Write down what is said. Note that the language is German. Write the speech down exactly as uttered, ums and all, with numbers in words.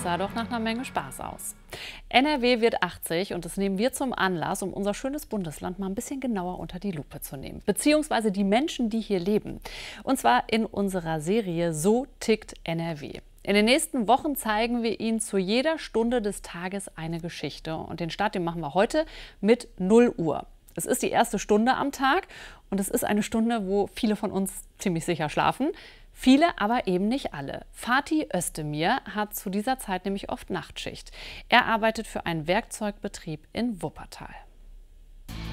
sah doch nach einer Menge Spaß aus. N R W wird achtzig und das nehmen wir zum Anlass, um unser schönes Bundesland mal ein bisschen genauer unter die Lupe zu nehmen. Beziehungsweise die Menschen, die hier leben. Und zwar in unserer Serie So tickt N R W. In den nächsten Wochen zeigen wir Ihnen zu jeder Stunde des Tages eine Geschichte. Und den Start, den machen wir heute mit null Uhr. Es ist die erste Stunde am Tag und es ist eine Stunde, wo viele von uns ziemlich sicher schlafen. Viele, aber eben nicht alle. Fatih Özdemir hat zu dieser Zeit nämlich oft Nachtschicht. Er arbeitet für einen Werkzeugbetrieb in Wuppertal.